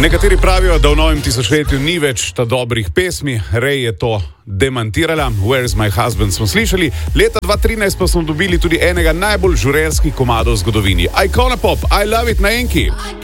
Nekateri pravijo, da v novem tisočletju ni več ta dobrih pesmi. Ray je to demantirala. Where's my husband smo slišali. Leta 2013 pa smo dobili tudi enega najbolj žurerskih komadov v zgodovini. Icona Pop, I love it na enki.